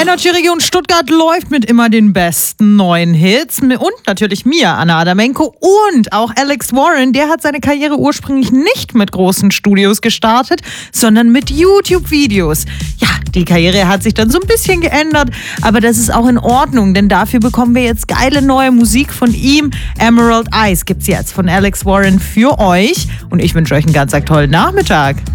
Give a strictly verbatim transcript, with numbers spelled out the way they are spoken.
Energy Region Stuttgart läuft mit immer den besten neuen Hits und natürlich mir, Anna Adamenko, und auch Alex Warren, der hat seine Karriere ursprünglich nicht mit großen Studios gestartet, sondern mit YouTube-Videos. Ja, die Karriere hat sich dann so ein bisschen geändert, aber das ist auch in Ordnung, denn dafür bekommen wir jetzt geile neue Musik von ihm. Emerald Eyes gibt's jetzt von Alex Warren für euch und ich wünsche euch einen ganz tollen Nachmittag.